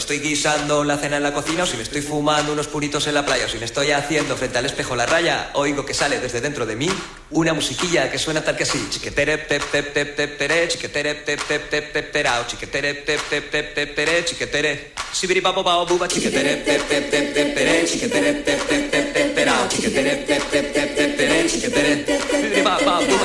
estoy guisando la cena en la cocina, o si me estoy fumando unos puritos en la playa, o si me estoy haciendo frente al espejo la raya, oigo que sale desde dentro de mí una musiquilla que suena tal que así. Chiquetere pep pep pep pep pere, chiquetere pep pep pep pep perao, chiquetere pep pep pep pep pere, chiquetere sibiri papo pao buba, chiquetere pep pep pep pep pere, chiquetere pep pep pep pep perao, chiquetere pep pep pep pep pere, chiquetere sibiri papo